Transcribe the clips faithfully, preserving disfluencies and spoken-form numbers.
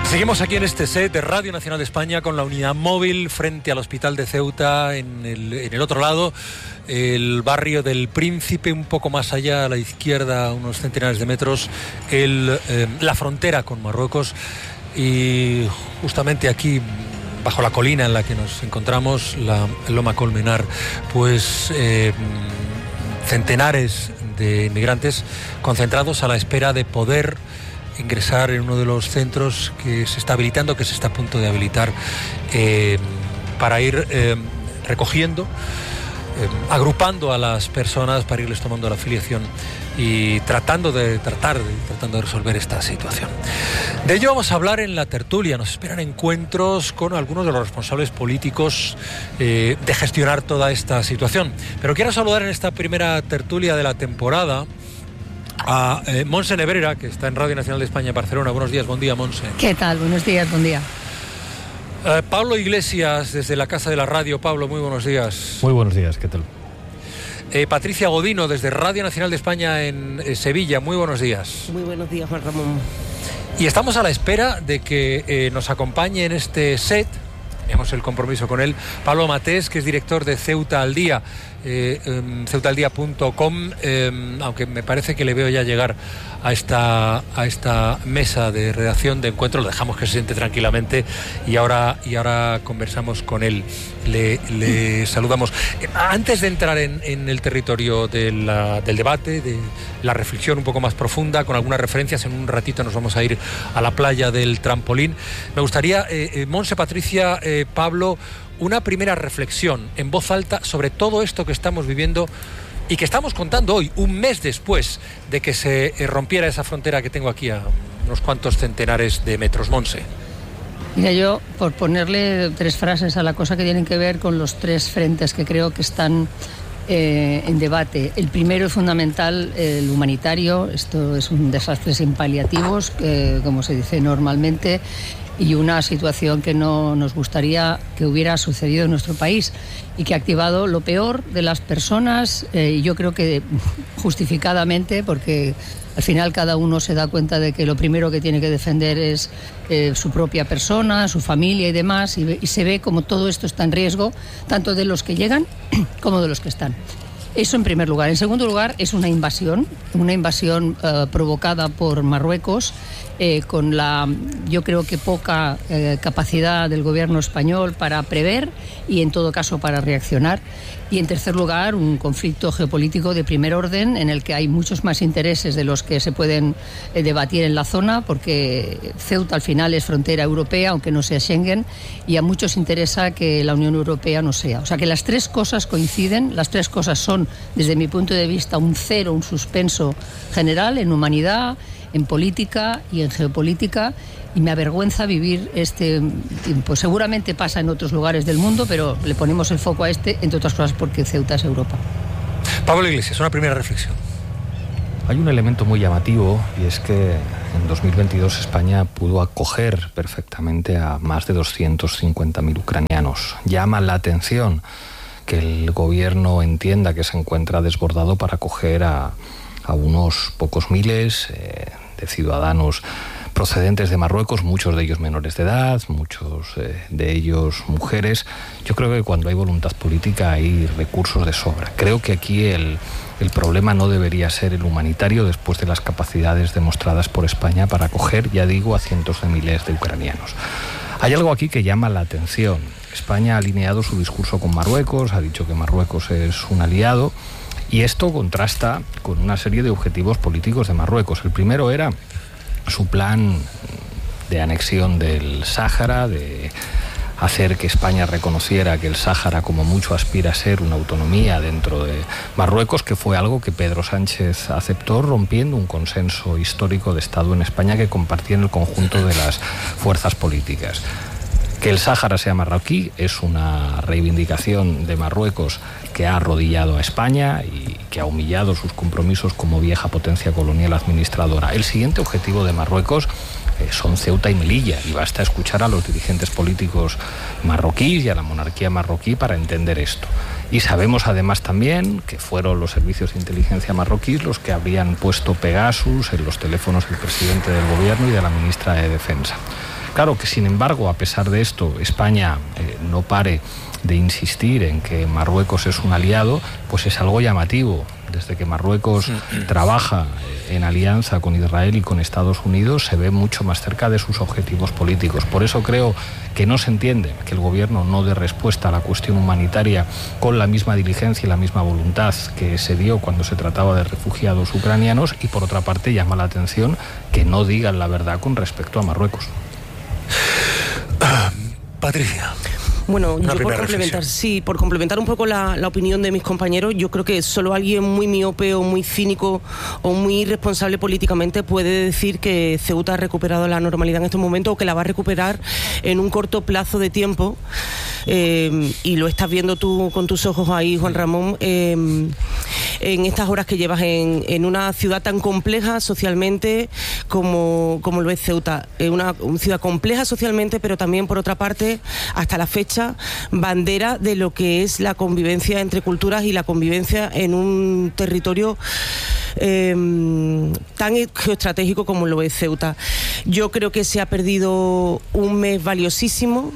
Seguimos aquí en este set de Radio Nacional de España con la unidad móvil frente al Hospital de Ceuta, en el, en el otro lado el barrio del Príncipe, un poco más allá a la izquierda, unos centenares de metros, el, eh, la frontera con Marruecos, y justamente aquí bajo la colina en la que nos encontramos, la Loma Colmenar, pues eh, centenares de inmigrantes concentrados a la espera de poder ingresar en uno de los centros que se está habilitando, que se está a punto de habilitar, eh, para ir eh, recogiendo, eh, agrupando a las personas para irles tomando la afiliación y tratando de tratar de, tratando de resolver esta situación. De ello vamos a hablar en la tertulia. Nos esperan encuentros con algunos de los responsables políticos eh, de gestionar toda esta situación. Pero quiero saludar en esta primera tertulia de la temporada a eh, Montse Nebrera, que está en Radio Nacional de España, Barcelona. Buenos días, buen día, Montse. ¿Qué tal? Buenos días, buen día. Eh, Pablo Iglesias, desde la Casa de la Radio. Pablo, muy buenos días. Muy buenos días, ¿qué tal? Eh, Patricia Godino, desde Radio Nacional de España en eh, Sevilla. Muy buenos días. Muy buenos días, Juan Ramón. Y estamos a la espera de que eh, nos acompañe en este set, teníamos el compromiso con él, Pablo Matés, que es director de Ceuta al Día, eh, um, ceuta al día punto com, eh, aunque me parece que le veo ya llegar a esta, a esta mesa de redacción de encuentro. Lo dejamos que se siente tranquilamente y ahora, y ahora conversamos con él. Le, le saludamos. Antes de entrar en, en el territorio de la, del debate, de la reflexión un poco más profunda, con algunas referencias, en un ratito nos vamos a ir a la playa del Trampolín. Me gustaría, eh, eh, Montse, Patricia, eh, Pablo, una primera reflexión en voz alta sobre todo esto que estamos viviendo y que estamos contando hoy, un mes después de que se rompiera esa frontera que tengo aquí a unos cuantos centenares de metros. Montse. Mira, yo, por ponerle tres frases a la cosa que tienen que ver con los tres frentes que creo que están eh, en debate. El primero es fundamental, el humanitario. Esto es un desastre sin paliativos, eh, como se dice normalmente, y una situación que no nos gustaría que hubiera sucedido en nuestro país y que ha activado lo peor de las personas, eh, y yo creo que justificadamente, porque al final cada uno se da cuenta de que lo primero que tiene que defender es eh, su propia persona, su familia y demás, y, y se ve como todo esto está en riesgo, tanto de los que llegan como de los que están. Eso en primer lugar. En segundo lugar, es una invasión, una invasión eh, provocada por Marruecos, eh, con la, yo creo que poca eh, capacidad del gobierno español para prever y en todo caso para reaccionar. Y en tercer lugar, un conflicto geopolítico de primer orden en el que hay muchos más intereses de los que se pueden eh, debatir en la zona, porque Ceuta al final es frontera europea, aunque no sea Schengen, y a muchos interesa que la Unión Europea no sea. O sea que las tres cosas coinciden, las tres cosas son, desde mi punto de vista, un cero, un suspenso general en humanidad, en política y en geopolítica, y me avergüenza vivir este tiempo. Seguramente pasa en otros lugares del mundo, pero le ponemos el foco a este, entre otras cosas porque Ceuta es Europa. Pablo Iglesias, una primera reflexión. Hay un elemento muy llamativo, y es que en dos mil veintidós España pudo acoger perfectamente a más de doscientos cincuenta mil ucranianos. Llama la atención que el gobierno entienda que se encuentra desbordado para acoger a, a unos pocos miles eh, de ciudadanos procedentes de Marruecos, muchos de ellos menores de edad, muchos eh, de ellos mujeres. Yo creo que cuando hay voluntad política hay recursos de sobra. Creo que aquí el, el problema no debería ser el humanitario, después de las capacidades demostradas por España para acoger, ya digo, a cientos de miles de ucranianos. Hay algo aquí que llama la atención. España ha alineado su discurso con Marruecos, ha dicho que Marruecos es un aliado, y esto contrasta con una serie de objetivos políticos de Marruecos. El primero era su plan de anexión del Sáhara, de hacer que España reconociera que el Sáhara como mucho aspira a ser una autonomía dentro de Marruecos, que fue algo que Pedro Sánchez aceptó, rompiendo un consenso histórico de Estado en España que compartían el conjunto de las fuerzas políticas. Que el Sáhara sea marroquí es una reivindicación de Marruecos que ha arrodillado a España y que ha humillado sus compromisos como vieja potencia colonial administradora. El siguiente objetivo de Marruecos eh, son Ceuta y Melilla, y basta escuchar a los dirigentes políticos marroquíes y a la monarquía marroquí para entender esto. Y sabemos además también que fueron los servicios de inteligencia marroquíes los que habrían puesto Pegasus en los teléfonos del presidente del gobierno y de la ministra de Defensa. Claro que, sin embargo, a pesar de esto, España eh, no pare de insistir en que Marruecos es un aliado, pues es algo llamativo. Desde que Marruecos trabaja en alianza con Israel y con Estados Unidos, se ve mucho más cerca de sus objetivos políticos. Por eso creo que no se entiende que el gobierno no dé respuesta a la cuestión humanitaria con la misma diligencia y la misma voluntad que se dio cuando se trataba de refugiados ucranianos, y por otra parte llama la atención que no digan la verdad con respecto a Marruecos. Patricia. Bueno, Una yo por complementar, reflexión. sí, por complementar un poco la, la opinión de mis compañeros, yo creo que solo alguien muy miope o muy cínico o muy irresponsable políticamente puede decir que Ceuta ha recuperado la normalidad en estos momentos o que la va a recuperar en un corto plazo de tiempo. Eh, y lo estás viendo tú con tus ojos ahí, Juan Ramón, eh, en estas horas que llevas en, en una ciudad tan compleja socialmente como, como lo es Ceuta. Eh, una, una ciudad compleja socialmente, pero también, por otra parte, hasta la fecha, bandera de lo que es la convivencia entre culturas y la convivencia en un territorio eh, tan geoestratégico como lo es Ceuta. Yo creo que se ha perdido un mes valiosísimo.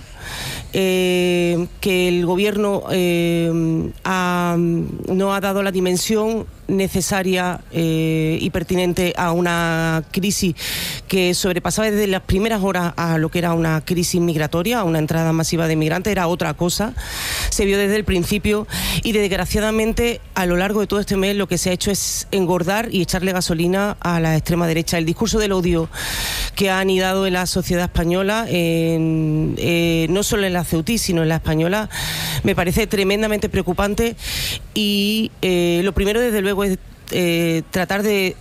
Eh, que el gobierno eh, ha, no ha dado la dimensión necesaria eh, y pertinente a una crisis que sobrepasaba desde las primeras horas a lo que era una crisis migratoria, a una entrada masiva de migrantes. Era otra cosa, se vio desde el principio, y desgraciadamente a lo largo de todo este mes lo que se ha hecho es engordar y echarle gasolina a la extrema derecha. El discurso del odio que ha anidado en la sociedad española, en, eh, no solo en la ceutí, sino en la española, me parece tremendamente preocupante, y eh, lo primero, desde luego, es eh, tratar de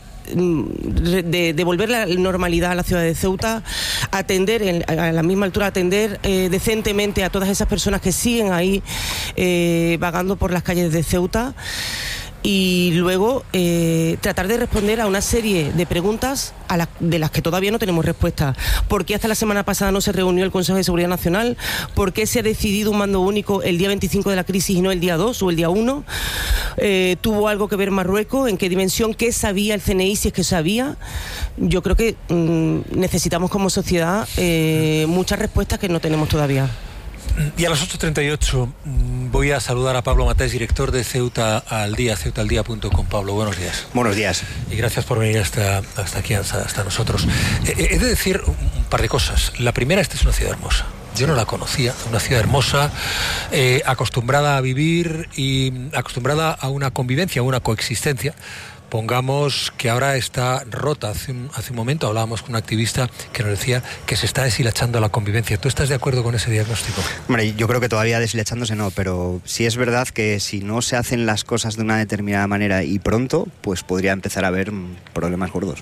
de devolver la normalidad a la ciudad de Ceuta, atender en, a la misma altura, atender eh, decentemente a todas esas personas que siguen ahí eh, vagando por las calles de Ceuta, y luego eh, tratar de responder a una serie de preguntas a la, de las que todavía no tenemos respuesta. ¿Por qué hasta la semana pasada no se reunió el Consejo de Seguridad Nacional? ¿Por qué se ha decidido un mando único el día veinticinco de la crisis y no el día dos o el día uno? Eh, ¿Tuvo algo que ver Marruecos? ¿En qué dimensión? ¿Qué sabía el C N I, si es que sabía? Yo creo que mmm, necesitamos como sociedad eh, muchas respuestas que no tenemos todavía. Y a las ocho treinta y ocho voy a saludar a Pablo Matés, director de Ceuta al Día, ceuta al día punto com. Pablo, buenos días. Buenos días. Y gracias por venir hasta, hasta aquí, hasta, hasta nosotros. Eh, he de decir un par de cosas. La primera, esta es una ciudad hermosa. Yo no la conocía, una ciudad hermosa, eh, acostumbrada a vivir y acostumbrada a una convivencia, a una coexistencia. Pongamos que ahora está rota. Hace un, hace un momento hablábamos con un activista que nos decía que se está deshilachando la convivencia. ¿Tú estás de acuerdo con ese diagnóstico? Hombre, yo creo que todavía deshilachándose no, pero sí es verdad que si no se hacen las cosas de una determinada manera y pronto, pues podría empezar a haber problemas gordos.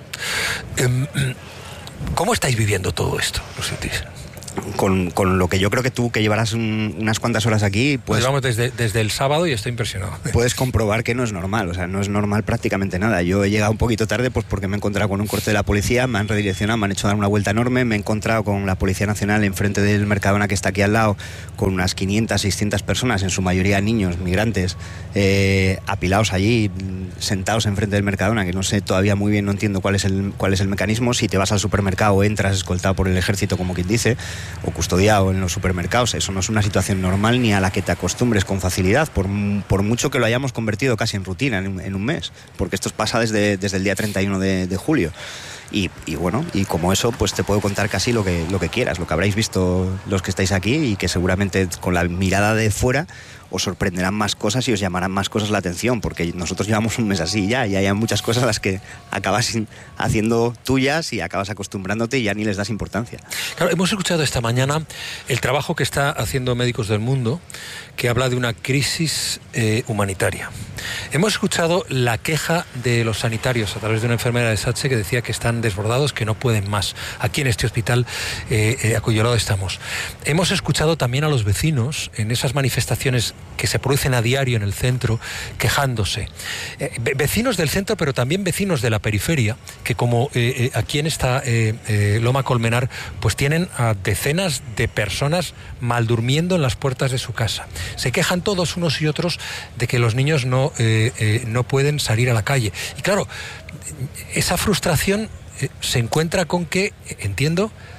¿Cómo estáis viviendo todo esto, lo sentís? Con, con lo que yo creo que tú, que llevarás un, unas cuantas horas aquí, pues... Pues vamos desde, desde el sábado y estoy impresionado. Puedes comprobar que no es normal, o sea, no es normal prácticamente nada. Yo he llegado un poquito tarde pues porque me he encontrado con un corte de la policía, me han redireccionado, me han hecho dar una vuelta enorme, me he encontrado con la Policía Nacional enfrente del Mercadona, que está aquí al lado, con unas quinientas, seiscientas personas, en su mayoría niños, migrantes, eh, apilados allí, sentados enfrente del Mercadona, que no sé todavía muy bien, no entiendo cuál es el, cuál es el mecanismo. Si te vas al supermercado, entras escoltado por el ejército, como quien dice, o custodiado en los supermercados. Eso no es una situación normal ni a la que te acostumbres con facilidad, por, por mucho que lo hayamos convertido casi en rutina en, en un mes, porque esto pasa desde, desde el día treinta y uno de, de julio. Y, y bueno, y como eso, pues te puedo contar casi lo que, lo que quieras, lo que habréis visto los que estáis aquí, y que seguramente con la mirada de fuera os sorprenderán más cosas y os llamarán más cosas la atención, porque nosotros llevamos un mes así ya, y hay muchas cosas a las que acabas haciendo tuyas y acabas acostumbrándote y ya ni les das importancia. Claro, hemos escuchado esta mañana el trabajo que está haciendo Médicos del Mundo, que habla de una crisis eh, humanitaria. Hemos escuchado la queja de los sanitarios a través de una enfermera de SATSE que decía que están desbordados, que no pueden más. Aquí en este hospital eh, eh, a cuyo lado estamos. Hemos escuchado también a los vecinos en esas manifestaciones que se producen a diario en el centro, quejándose. Eh, vecinos del centro, pero también vecinos de la periferia, que como eh, eh, aquí en esta eh, eh, Loma Colmenar, pues tienen a decenas de personas mal durmiendo en las puertas de su casa. Se quejan todos unos y otros de que los niños no, eh, eh, no pueden salir a la calle. Y claro, esa frustración eh, se encuentra con que, entiendo,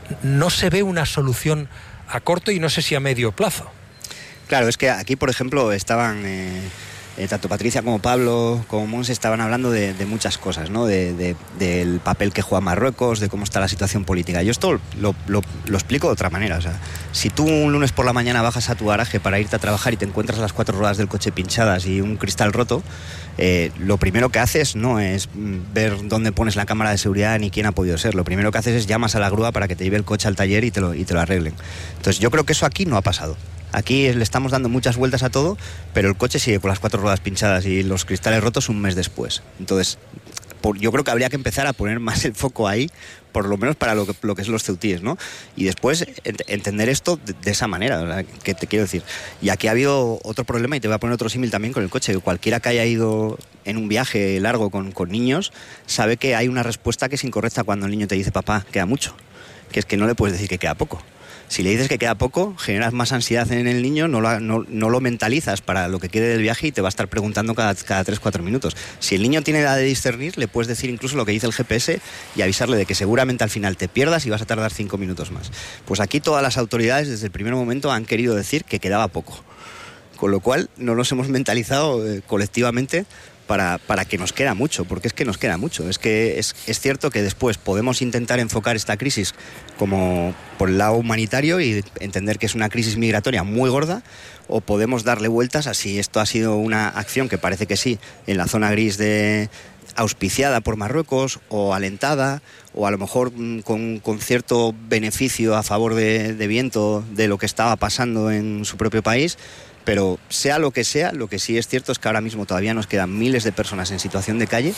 no se ve una solución a corto y no sé si a medio plazo. Claro, es que aquí, por ejemplo, estaban... Eh... Eh, tanto Patricia como Pablo como Mons estaban hablando de, de muchas cosas, ¿no? De, de, del papel que juega Marruecos, de cómo está la situación política. Yo esto lo, lo, lo explico de otra manera. O sea, si tú un lunes por la mañana bajas a tu garaje para irte a trabajar y te encuentras las cuatro ruedas del coche pinchadas y un cristal roto, eh, lo primero que haces no es ver dónde pones la cámara de seguridad ni quién ha podido ser. Lo primero que haces es llamas a la grúa para que te lleve el coche al taller y te lo, y te lo arreglen. Entonces yo creo que eso aquí no ha pasado. Aquí le estamos dando muchas vueltas a todo, pero el coche sigue con las cuatro ruedas pinchadas y los cristales rotos un mes después. Entonces, por, yo creo que habría que empezar a poner más el foco ahí, por lo menos para lo que, lo que es los ceutíes, ¿no? Y después ent- entender esto de, de esa manera, ¿verdad? Que te quiero decir. Y aquí ha habido otro problema, y te voy a poner otro símil también con el coche, que cualquiera que haya ido en un viaje largo con, con niños sabe que hay una respuesta que es incorrecta cuando el niño te dice, papá, queda mucho. Que es que no le puedes decir que queda poco. Si le dices que queda poco, generas más ansiedad en el niño, no lo, no, no lo mentalizas para lo que quede del viaje y te va a estar preguntando cada, cada tres cuatro minutos. Si el niño tiene edad de discernir, le puedes decir incluso lo que dice el G P S y avisarle de que seguramente al final te pierdas y vas a tardar cinco minutos más. Pues aquí todas las autoridades desde el primer momento han querido decir que quedaba poco. Con lo cual no nos hemos mentalizado eh, colectivamente Para, para que nos queda mucho, porque es que nos queda mucho. Es que es, es cierto que después podemos intentar enfocar esta crisis como por el lado humanitario y entender que es una crisis migratoria muy gorda, o podemos darle vueltas a si esto ha sido una acción, que parece que sí, en la zona gris de auspiciada por Marruecos o alentada, o a lo mejor con, con cierto beneficio a favor de, de viento de lo que estaba pasando en su propio país. Pero sea lo que sea, lo que sí es cierto es que ahora mismo todavía nos quedan miles de personas en situación de calle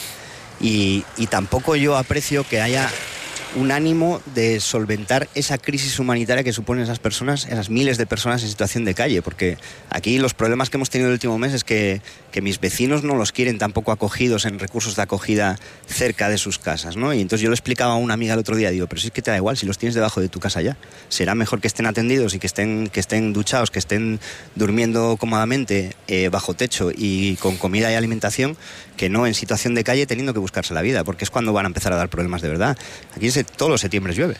y, y tampoco yo aprecio que haya un ánimo de solventar esa crisis humanitaria que suponen esas personas, esas miles de personas en situación de calle, porque aquí los problemas que hemos tenido el último mes es que, que mis vecinos no los quieren tampoco acogidos en recursos de acogida cerca de sus casas, ¿no? Y entonces yo le explicaba a una amiga el otro día, digo, pero si es que te da igual, si los tienes debajo de tu casa ya, será mejor que estén atendidos y que estén, que estén duchados, que estén durmiendo cómodamente eh, bajo techo y con comida y alimentación, que no en situación de calle teniendo que buscarse la vida, porque es cuando van a empezar a dar problemas de verdad. Aquí se todos los septiembre llueve.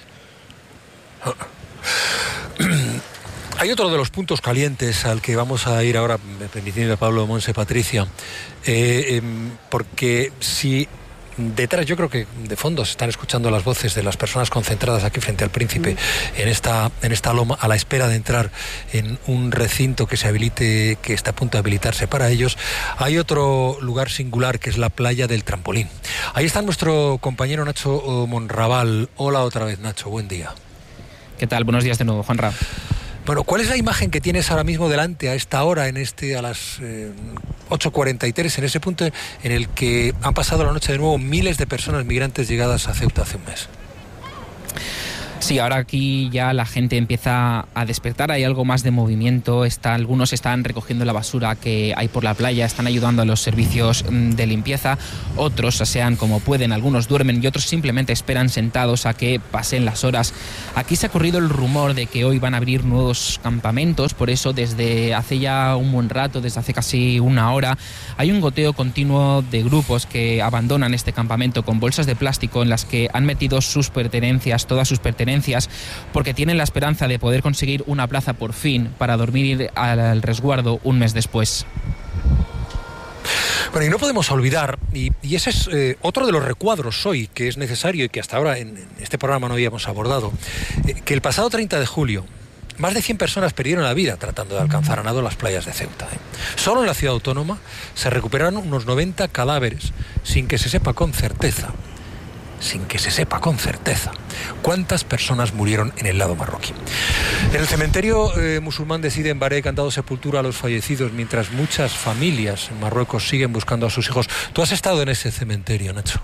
Hay otro de los puntos calientes al que vamos a ir ahora, permitidme Pablo, Monse, Patricia, eh, eh, porque si detrás, yo creo que de fondo se están escuchando las voces de las personas concentradas aquí frente al Príncipe, en esta, en esta loma, a la espera de entrar en un recinto que se habilite, que está a punto de habilitarse para ellos. Hay otro lugar singular que es la playa del Trampolín. Ahí está nuestro compañero Nacho Monraval. Hola otra vez, Nacho, buen día. ¿Qué tal? Buenos días de nuevo, Juanra. Bueno, ¿cuál es la imagen que tienes ahora mismo delante a esta hora, en este a las eh, ocho cuarenta y tres, en ese punto en el que han pasado la noche de nuevo miles de personas migrantes llegadas a Ceuta hace un mes? Sí, ahora aquí ya la gente empieza a despertar, hay algo más de movimiento, está, algunos están recogiendo la basura que hay por la playa, están ayudando a los servicios de limpieza, otros asean como pueden, algunos duermen y otros simplemente esperan sentados a que pasen las horas. Aquí se ha corrido el rumor de que hoy van a abrir nuevos campamentos, por eso desde hace ya un buen rato, desde hace casi una hora, hay un goteo continuo de grupos que abandonan este campamento con bolsas de plástico en las que han metido sus pertenencias, todas sus pertenencias, porque tienen la esperanza de poder conseguir una plaza por fin para dormir al resguardo un mes después. Bueno, y no podemos olvidar, y, y ese es eh, otro de los recuadros hoy que es necesario y que hasta ahora en, en este programa no habíamos abordado, eh, que el pasado treinta de julio más de cien personas perdieron la vida tratando de alcanzar a nado las playas de Ceuta. ¿eh? Solo en la ciudad autónoma se recuperaron unos noventa cadáveres sin que se sepa con certeza sin que se sepa con certeza cuántas personas murieron en el lado marroquí. En el cementerio eh, musulmán de Sidi en Barek han dado sepultura a los fallecidos, mientras muchas familias en Marruecos siguen buscando a sus hijos. ¿Tú has estado en ese cementerio, Nacho?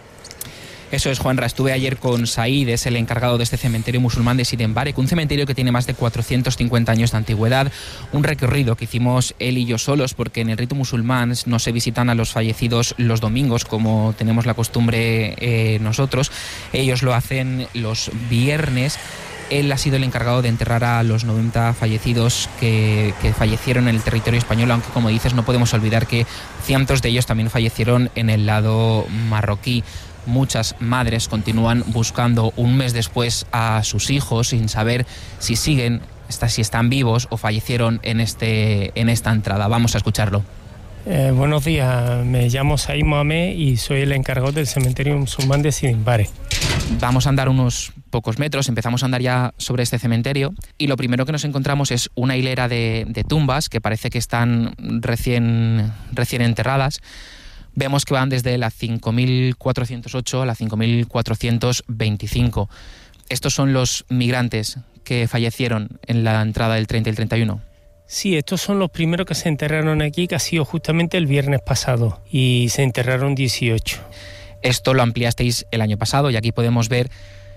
Eso es, Juanra. Estuve ayer con Said, es el encargado de este cementerio musulmán de Sidi en Barek, un cementerio que tiene más de cuatrocientos cincuenta años de antigüedad. Un recorrido que hicimos él y yo solos, porque en el rito musulmán no se visitan a los fallecidos los domingos, como tenemos la costumbre eh, nosotros. Ellos lo hacen los viernes. Él ha sido el encargado de enterrar a los noventa fallecidos que, que fallecieron en el territorio español, aunque, como dices, no podemos olvidar que cientos de ellos también fallecieron en el lado marroquí. muchas madres continúan buscando un mes después a sus hijos sin saber si siguen, si están vivos o fallecieron en, este, en esta entrada. Vamos a escucharlo. Eh, buenos días, me llamo Said Mohamed y soy el encargado del cementerio musulmán de Sidimbare. Vamos a andar unos pocos metros, empezamos a andar ya sobre este cementerio y lo primero que nos encontramos es una hilera de, de tumbas que parece que están recién, recién enterradas. Vemos que van desde la cinco mil cuatrocientos ocho a la cinco mil cuatrocientos veinticinco. Estos son los migrantes que fallecieron en la entrada del treinta y el treinta y uno. Sí, estos son los primeros que se enterraron aquí, que ha sido justamente el viernes pasado, y se enterraron dieciocho. Esto lo ampliasteis el año pasado y aquí podemos ver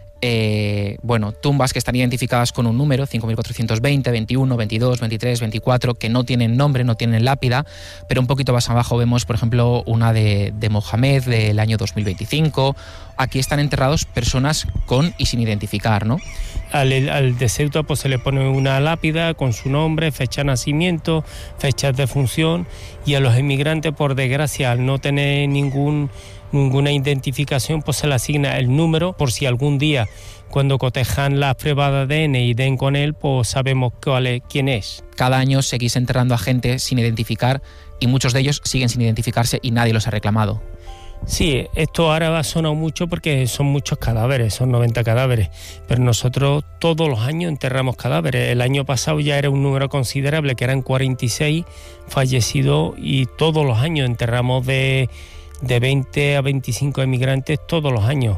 eh, bueno, tumbas que están identificadas con un número, cinco mil cuatrocientos veinte, veintiuno, veintidós, veintitrés, veinticuatro, que no tienen nombre, no tienen lápida, pero un poquito más abajo vemos, por ejemplo, una de, de Mohamed del año dos mil veinticinco. Aquí están enterrados personas con y sin identificar, ¿no? Al, al de Ceuta pues se le pone una lápida con su nombre, fecha de nacimiento, fechas de función, y a los inmigrantes, por desgracia, al no tener ningún, ninguna identificación, pues se le asigna el número por si algún día, cuando cotejan las pruebas de A D N y den con él, pues sabemos cuál es, quién es. Cada año seguís enterrando a gente sin identificar y muchos de ellos siguen sin identificarse y nadie los ha reclamado. Sí, esto ahora ha sonado mucho porque son muchos cadáveres, son noventa cadáveres, pero nosotros todos los años enterramos cadáveres. El año pasado ya era un número considerable, que eran cuarenta y seis fallecidos, y todos los años enterramos de, de veinte a veinticinco emigrantes todos los años,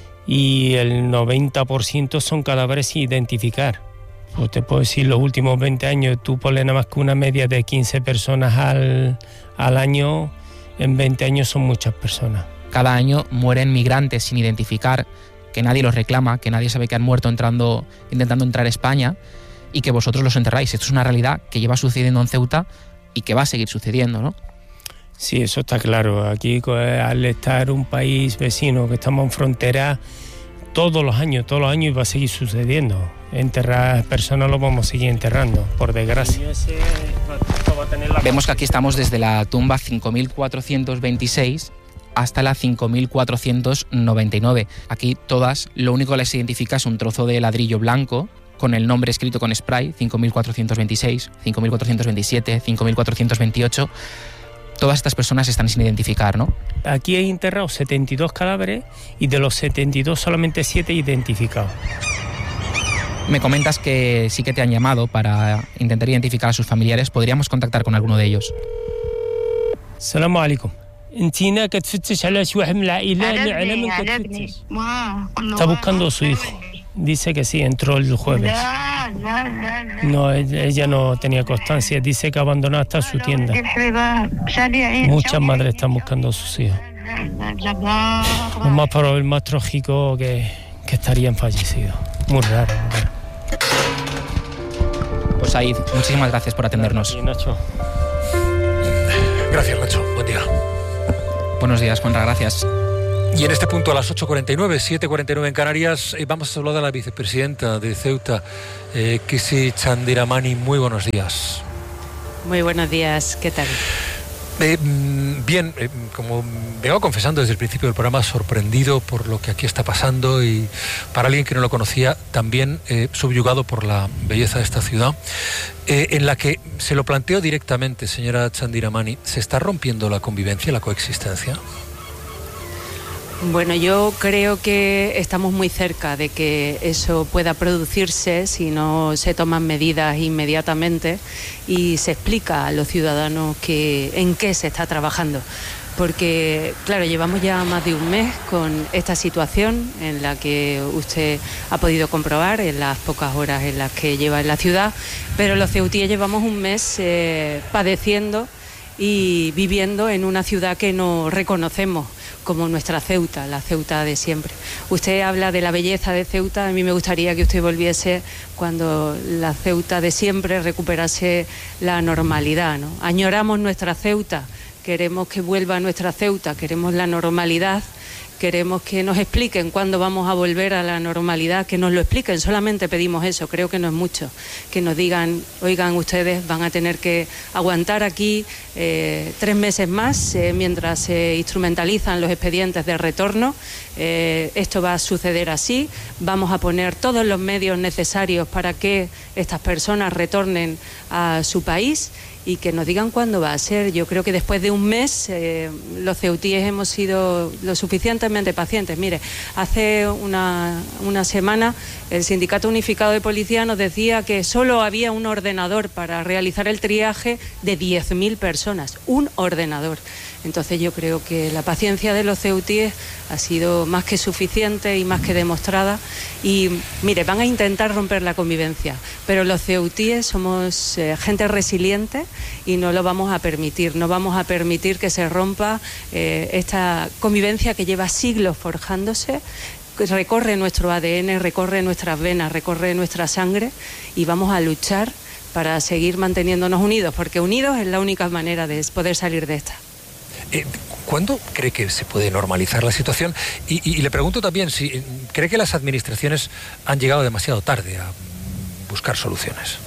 y el noventa por ciento son cadáveres sin identificar. Pues te puedo decir, los últimos veinte años, tú ponle nada más que una media de quince personas al, al año. En veinte años son muchas personas. Cada año mueren migrantes sin identificar, que nadie los reclama, que nadie sabe que han muerto entrando, intentando entrar a España, y que vosotros los enterráis. Esto es una realidad que lleva sucediendo en Ceuta y que va a seguir sucediendo, ¿no? Sí, eso está claro. Aquí, al estar un país vecino, que estamos en frontera, todos los años, todos los años va a seguir sucediendo. Enterrar personas lo vamos a seguir enterrando, por desgracia. Vemos que aquí estamos desde la tumba cinco mil cuatrocientos veintiséis hasta la cinco mil cuatrocientos noventa y nueve. Aquí todas, lo único que les identifica es un trozo de ladrillo blanco con el nombre escrito con spray, cinco mil cuatrocientos veintiséis, cinco mil cuatrocientos veintisiete, cinco mil cuatrocientos veintiocho. Todas estas personas están sin identificar, ¿no? Aquí hay enterrados setenta y dos cadáveres y de los setenta y dos solamente siete identificados. Me comentas que sí que te han llamado para intentar identificar a sus familiares. ¿Podríamos contactar con alguno de ellos? Salamu alaikum. Entina que tفتش على شي واحد من العائلة اللي على من كتفتش. Está buscando a su hijo. Dice que sí, entró el jueves. No, ella no tenía constancia. Dice que abandonó hasta su tienda. Muchas madres están buscando a sus hijos. Lo más probable, más trágico, que, que estarían fallecidos. Muy raro, muy raro. Pues Said, muchísimas gracias por atendernos. Gracias, Nacho. Gracias, Nacho. Buen día. Buenos días, Juanra, gracias. Y en este punto a las ocho cuarenta y nueve, siete cuarenta y nueve en Canarias, eh, vamos a saludar a la vicepresidenta de Ceuta, eh, Kisi Chandiramani. Muy buenos días. Muy buenos días, ¿qué tal? Eh, bien, eh, como vengo confesando desde el principio del programa, sorprendido por lo que aquí está pasando, y para alguien que no lo conocía, también eh, subyugado por la belleza de esta ciudad, eh, en la que se lo planteo directamente, señora Chandiramani, ¿se está rompiendo la convivencia, la coexistencia? Bueno, yo creo que estamos muy cerca de que eso pueda producirse si no se toman medidas inmediatamente y se explica a los ciudadanos que, en qué se está trabajando. Porque, claro, llevamos ya más de un mes con esta situación en la que usted ha podido comprobar en las pocas horas en las que lleva en la ciudad, pero los ceutíes llevamos un mes eh, padeciendo y viviendo en una ciudad que no reconocemos como nuestra Ceuta, la Ceuta de siempre. Usted habla de la belleza de Ceuta, a mí me gustaría que usted volviese cuando la Ceuta de siempre recuperase la normalidad, ¿no? Añoramos nuestra Ceuta, queremos que vuelva nuestra Ceuta, queremos la normalidad queremos que nos expliquen cuándo vamos a volver a la normalidad, que nos lo expliquen, solamente pedimos eso, creo que no es mucho, que nos digan, oigan, ustedes van a tener que aguantar aquí eh, tres meses más eh, mientras se instrumentalizan los expedientes de retorno, eh, esto va a suceder así, vamos a poner todos los medios necesarios para que estas personas retornen a su país y que nos digan cuándo va a ser. Yo creo que después de un mes eh, los ceutíes hemos sido lo suficientemente pacientes. Mire, hace una, una semana el Sindicato Unificado de Policía nos decía que solo había un ordenador para realizar el triaje de diez mil personas, un ordenador. Entonces yo creo que la paciencia de los ceutíes ha sido más que suficiente y más que demostrada. Y mire, van a intentar romper la convivencia, pero los ceutíes somos eh, gente resiliente y no lo vamos a permitir. No vamos a permitir que se rompa eh, esta convivencia que lleva siglos forjándose, que recorre nuestro A D N, recorre nuestras venas, recorre nuestra sangre, y vamos a luchar para seguir manteniéndonos unidos, porque unidos es la única manera de poder salir de esta. Eh, ¿Cuándo cree que se puede normalizar la situación? Y, y, y le pregunto también si cree que las administraciones han llegado demasiado tarde a buscar soluciones.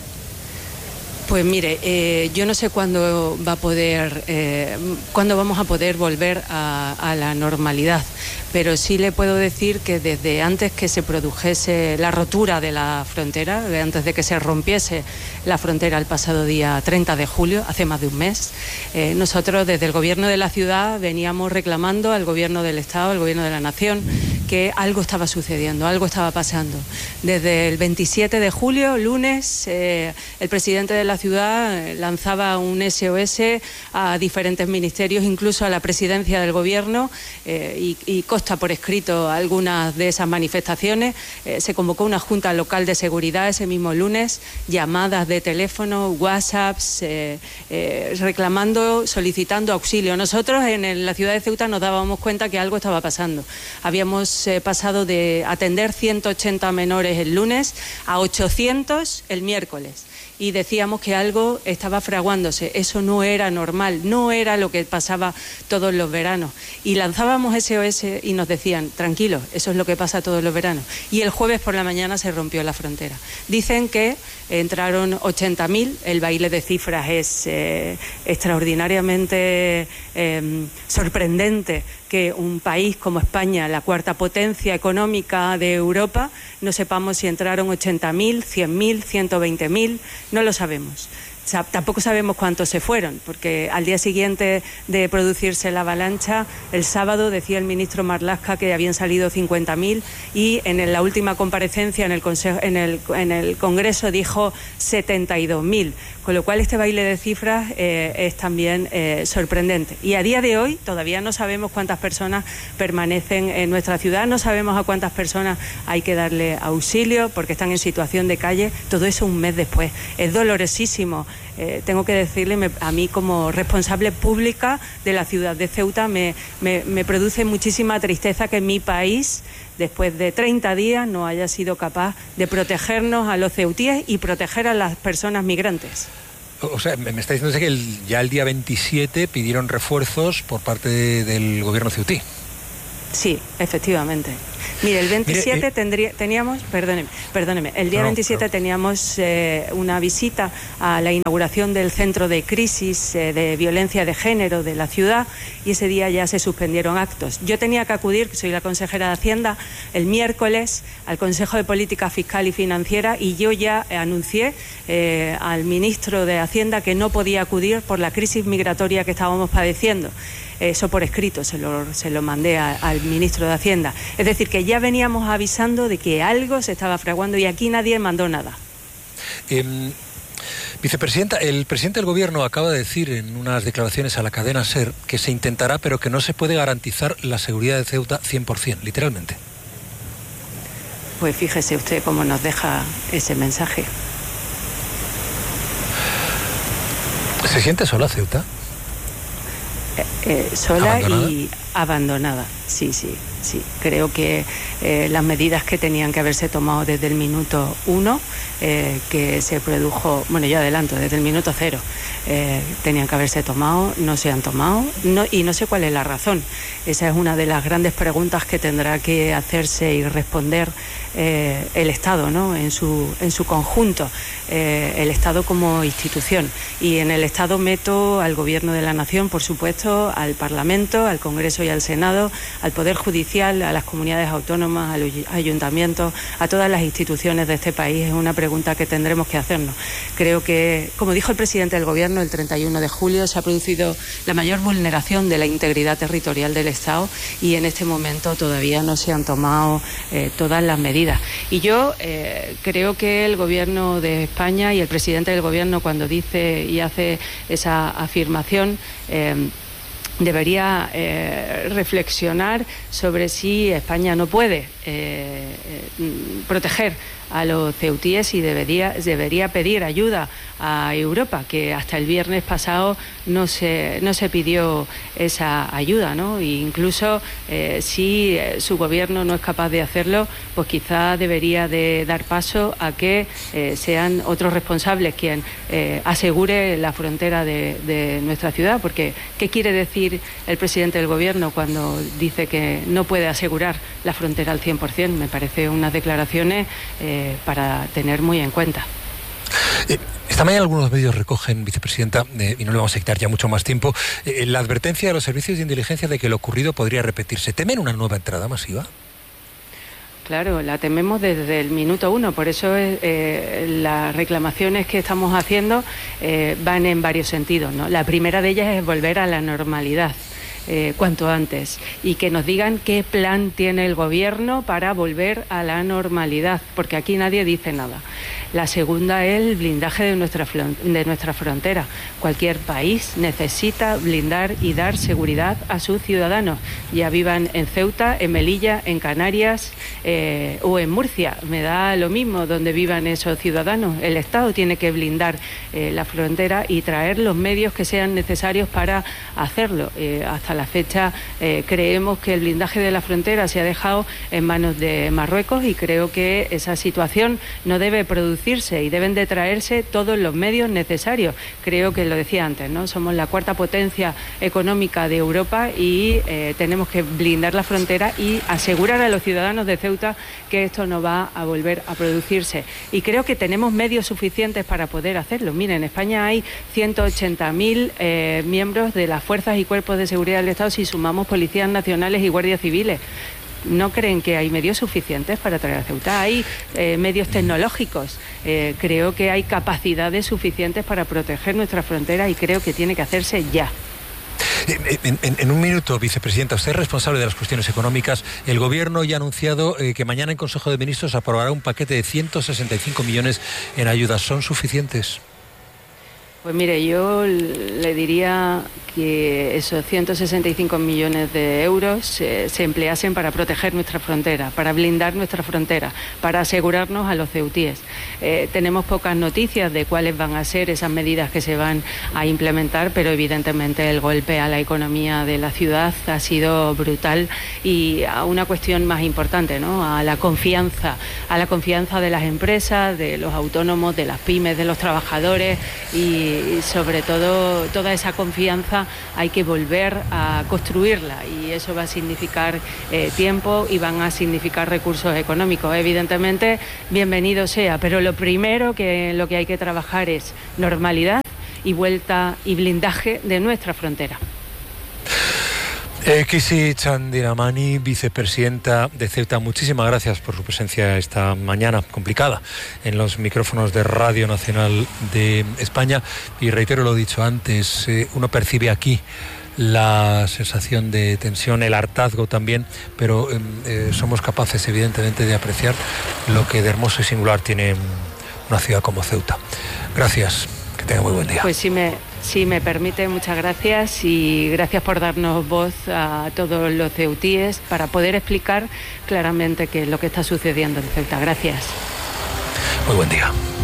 Pues mire, eh, yo no sé cuándo va a poder, eh, cuándo vamos a poder volver a, a la normalidad, pero sí le puedo decir que desde antes que se produjese la rotura de la frontera, antes de que se rompiese la frontera el pasado día treinta de julio, hace más de un mes, eh, nosotros desde el Gobierno de la ciudad veníamos reclamando al Gobierno del Estado, al Gobierno de la Nación, que algo estaba sucediendo, algo estaba pasando. Desde el veintisiete de julio, lunes, eh, el presidente de la ciudad lanzaba un S O S a diferentes ministerios, incluso a la presidencia del Gobierno, eh, y, y consta por escrito algunas de esas manifestaciones. Eh, se convocó una junta local de seguridad ese mismo lunes, llamadas de teléfono, WhatsApps, eh, eh, reclamando, solicitando auxilio. Nosotros en el, la ciudad de Ceuta nos dábamos cuenta que algo estaba pasando. Habíamos eh, pasado de atender ciento ochenta menores el lunes a ochocientos el miércoles. Y decíamos que algo estaba fraguándose, eso no era normal, no era lo que pasaba todos los veranos. Y lanzábamos S O S y nos decían, tranquilos, eso es lo que pasa todos los veranos. Y el jueves por la mañana se rompió la frontera. Dicen que entraron ochenta mil, el baile de cifras es eh, extraordinariamente eh, sorprendente que un país como España, la cuarta potencia económica de Europa, no sepamos si entraron ochenta mil, cien mil, ciento veinte mil, no lo sabemos. O sea, tampoco sabemos cuántos se fueron, porque al día siguiente de producirse la avalancha, el sábado decía el ministro Marlaska que habían salido cincuenta mil y en la última comparecencia en el, consejo, en el, en el Congreso dijo setenta y dos mil, con lo cual este baile de cifras eh, es también eh, sorprendente. Y a día de hoy todavía no sabemos cuántas personas permanecen en nuestra ciudad, no sabemos a cuántas personas hay que darle auxilio porque están en situación de calle, todo eso un mes después. Es dolorosísimo. Eh, tengo que decirle, me, a mí como responsable pública de la ciudad de Ceuta me, me, me produce muchísima tristeza que mi país, después de treinta días, no haya sido capaz de protegernos a los ceutíes y proteger a las personas migrantes. O sea, me está diciendo que el, ya el día veintisiete pidieron refuerzos por parte de, del gobierno ceutí. Sí, efectivamente. Mire, el veintisiete Mire, eh, tendría, teníamos, perdóneme, perdóneme, el día no, veintisiete no. teníamos eh, una visita a la inauguración del centro de crisis eh, de violencia de género de la ciudad y ese día ya se suspendieron actos. Yo tenía que acudir, soy la consejera de Hacienda, el miércoles al Consejo de Política Fiscal y Financiera y yo ya anuncié eh, al ministro de Hacienda que no podía acudir por la crisis migratoria que estábamos padeciendo. Eso por escrito, se lo, se lo mandé a, al ministro de Hacienda. Es decir, que ya veníamos avisando de que algo se estaba fraguando y aquí nadie mandó nada. Eh, vicepresidenta, el presidente del Gobierno acaba de decir en unas declaraciones a la cadena SER que se intentará, pero que no se puede garantizar la seguridad de Ceuta cien por ciento, literalmente. Pues fíjese usted cómo nos deja ese mensaje. ¿Se siente sola Ceuta? Eh, sola y abandonada. Sí, sí, sí. Creo que eh, las medidas que tenían que haberse tomado desde el minuto uno, eh, que se produjo, bueno, yo adelanto, desde el minuto cero, eh, tenían que haberse tomado, no se han tomado, no, y no sé cuál es la razón. Esa es una de las grandes preguntas que tendrá que hacerse y responder eh, el Estado, ¿no? En su, en su conjunto, eh, el Estado como institución. Y en el Estado meto al Gobierno de la Nación, por supuesto, al Parlamento, al Congreso y al Senado, al Poder Judicial, a las comunidades autónomas, a los ayuntamientos, a todas las instituciones de este país. Es una pregunta que tendremos que hacernos. Creo que, como dijo el presidente del Gobierno, el treinta y uno de julio se ha producido la mayor vulneración de la integridad territorial del Estado y en este momento todavía no se han tomado eh, todas las medidas. Y yo eh, creo que el Gobierno de España y el presidente del Gobierno, cuando dice y hace esa afirmación, eh, debería eh, reflexionar sobre si España no puede eh, eh, proteger a los ceutíes y debería, debería pedir ayuda a Europa, que hasta el viernes pasado no se, no se pidió esa ayuda, ¿no? E incluso eh, si su gobierno no es capaz de hacerlo, pues quizá debería de dar paso a que eh, sean otros responsables quien eh, asegure la frontera de, de nuestra ciudad, porque ¿qué quiere decir el presidente del gobierno cuando dice que no puede asegurar la frontera al cien por cien? Me parece unas declaraciones eh, para tener muy en cuenta. Eh, esta mañana algunos medios recogen, vicepresidenta, eh, y no le vamos a quitar ya mucho más tiempo, eh, la advertencia de los servicios de inteligencia de que lo ocurrido podría repetirse. ¿Temen una nueva entrada masiva? Claro, la tememos desde el minuto uno, por eso eh, las reclamaciones que estamos haciendo eh, van en varios sentidos, ¿no? La primera de ellas es volver a la normalidad. Eh, cuanto antes, y que nos digan qué plan tiene el gobierno para volver a la normalidad, porque aquí nadie dice nada. La segunda es el blindaje de nuestra, de nuestra frontera. Cualquier país necesita blindar y dar seguridad a sus ciudadanos, ya vivan en Ceuta, en Melilla, en Canarias eh, o en Murcia. Me da lo mismo donde vivan esos ciudadanos. El Estado tiene que blindar eh, la frontera y traer los medios que sean necesarios para hacerlo. Eh, hasta la fecha eh, creemos que el blindaje de la frontera se ha dejado en manos de Marruecos y creo que esa situación no debe producirse y deben de traerse todos los medios necesarios. Creo que lo decía antes, ¿no? Somos la cuarta potencia económica de Europa y eh, tenemos que blindar la frontera y asegurar a los ciudadanos de Ceuta que esto no va a volver a producirse. Y creo que tenemos medios suficientes para poder hacerlo. Miren, en España hay ciento ochenta mil eh, miembros de las fuerzas y cuerpos de seguridad del Estado si sumamos policías nacionales y guardias civiles. ¿No creen que hay medios suficientes para traer a Ceuta? Hay eh, medios tecnológicos. Eh, creo que hay capacidades suficientes para proteger nuestra frontera y creo que tiene que hacerse ya. En, en, en un minuto, vicepresidenta, usted es responsable de las cuestiones económicas. El Gobierno ya ha anunciado eh, que mañana en Consejo de Ministros aprobará un paquete de ciento sesenta y cinco millones en ayudas. ¿Son suficientes? Pues mire, yo le diría que esos ciento sesenta y cinco millones de euros eh, se empleasen para proteger nuestra frontera, para blindar nuestra frontera, para asegurarnos a los ceutíes. Eh, tenemos pocas noticias de cuáles van a ser esas medidas que se van a implementar, pero evidentemente el golpe a la economía de la ciudad ha sido brutal y a una cuestión más importante, ¿no? A la confianza, a la confianza de las empresas, de los autónomos, de las pymes, de los trabajadores y y sobre todo toda esa confianza hay que volver a construirla y eso va a significar eh, tiempo y van a significar recursos económicos. Evidentemente, bienvenido sea, pero lo primero que lo que hay que trabajar es normalidad y vuelta y blindaje de nuestra frontera. Eh, Kisi Chandiramani, vicepresidenta de Ceuta, muchísimas gracias por su presencia esta mañana complicada en los micrófonos de Radio Nacional de España. Y reitero lo dicho antes, eh, uno percibe aquí la sensación de tensión, el hartazgo también, pero eh, somos capaces evidentemente de apreciar lo que de hermoso y singular tiene una ciudad como Ceuta. Gracias, que tenga muy buen día. Pues sí me... Si me permite, muchas gracias y gracias por darnos voz a todos los ceutíes para poder explicar claramente qué es lo que está sucediendo en Ceuta. Gracias. Muy buen día.